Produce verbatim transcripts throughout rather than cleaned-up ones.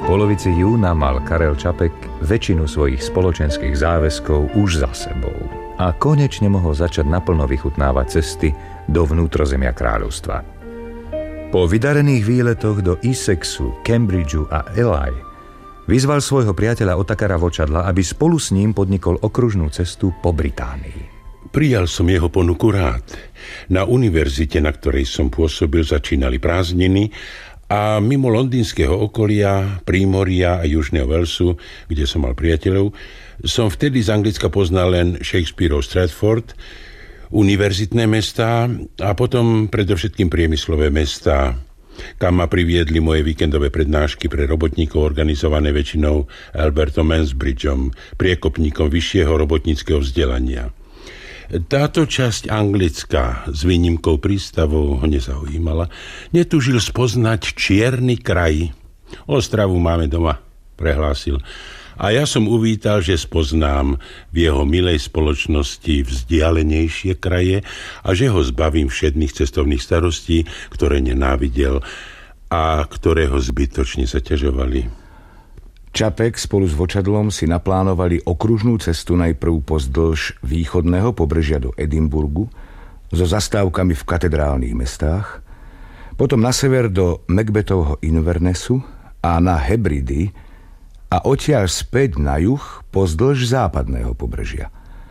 polovici júna mal Karel Čapek väčšinu svojich spoločenských záväzkov už za sebou a konečne mohol začať naplno vychutnávať cesty do vnútrozemia kráľovstva. Po vydarených výletoch do Essexu, Cambridgeu a Ely vyzval svojho priateľa Otakara Vočadla, aby spolu s ním podnikol okružnú cestu po Británii. Prijal som jeho ponuku rád. Na univerzite, na ktorej som pôsobil, začínali prázdniny a mimo londýnskeho okolia, Prímoria a Južného Walesu, kde som mal priateľov, som vtedy z Anglicka poznal len Shakespeareov Stratford, univerzitné mestá a potom predovšetkým priemyslové mestá, kam ma priviedli moje víkendové prednášky pre robotníkov organizované väčšinou Albertom Mansbridgeom, priekopníkom vyššieho robotníckeho vzdelania. Táto časť Anglicka s výnimkou prístavov ho nezaujímala. Netúžil spoznať čierny kraj. Ostravu máme doma, prehlásil. A ja som uvítal, že spoznám v jeho milej spoločnosti vzdialenejšie kraje a že ho zbavím všetných cestovných starostí, ktoré nenávidel a ktoré ho zbytočne zaťažovali. Čapek spolu s Vočadlom si naplánovali okružnú cestu najprv pozdĺž východného pobrežia do Edinburgu so zastávkami v katedrálnych mestách, potom na sever do Macbethovho Invernessu a na Hebridy a odtiaľ späť na juh pozdĺž západného pobrežia.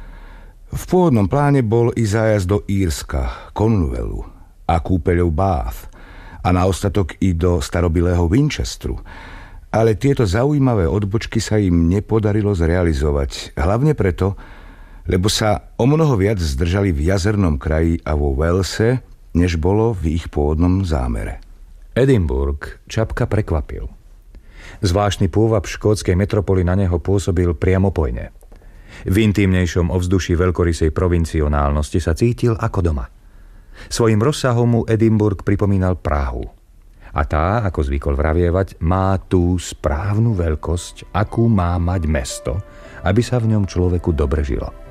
V pôvodnom pláne bol i zájazd do Írska, Cornwallu a kúpeľov Bath a na ostatok i do starobilého Winchesteru, ale tieto zaujímavé odbočky sa im nepodarilo zrealizovať, hlavne preto, lebo sa o mnoho viac zdržali v jazernom kraji a vo Walese, než bolo v ich pôvodnom zámere. Edinburgh Čapka prekvapil. Zvláštny pôvab škótskej metropoly na neho pôsobil priamopojne. V intímnejšom ovzduší veľkorysej provincionálnosti sa cítil ako doma. Svojim rozsahom mu Edinburgh pripomínal Prahu. A tá, ako zvykol vravievať, má tú správnu veľkosť, akú má mať mesto, aby sa v ňom človeku dobre žilo.